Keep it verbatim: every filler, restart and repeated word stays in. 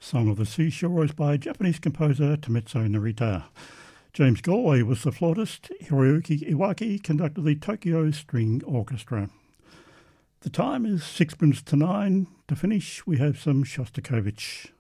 Song of the Seashore is by Japanese composer Tamitsu Narita. James Galway was the flautist. Hiroyuki Iwaki conducted the Tokyo String Orchestra. The time is six minutes to nine. To finish, we have some Shostakovich.